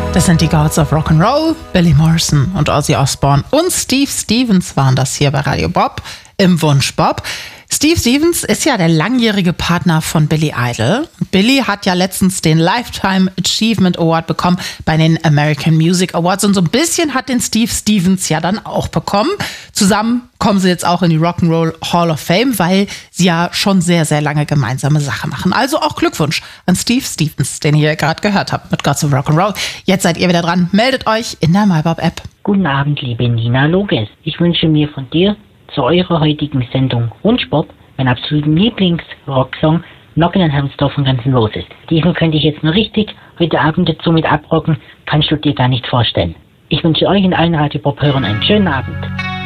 Das sind die Gods of Rock'n'Roll, Billy Morrison und Ozzy Osbourne und Steve Stevens waren das hier bei Radio Bob im Wunsch Bob. Steve Stevens ist ja der langjährige Partner von Billy Idol. Billy hat ja letztens den Lifetime Achievement Award bekommen bei den American Music Awards und so ein bisschen hat den Steve Stevens ja dann auch bekommen. Zusammen kommen sie jetzt auch in die Rock'n'Roll Hall of Fame, weil sie ja schon sehr, sehr lange gemeinsame Sache machen. Also auch Glückwunsch an Steve Stevens, den ihr gerade gehört habt mit Gods of Rock'n'Roll. Jetzt seid ihr wieder dran. Meldet euch in der MyBob-App. Guten Abend, liebe Nina Loges. Ich wünsche mir von dir zu eurer heutigen Sendung Wunschbob meinen absoluten Lieblings-Rocksong Knockin' on Heaven's Door von Guns N' Roses. Diesen könnte ich jetzt nur richtig heute Abend dazu mit abrocken, kannst du dir gar nicht vorstellen. Ich wünsche euch und allen Radio Bob-Hörern einen schönen Abend.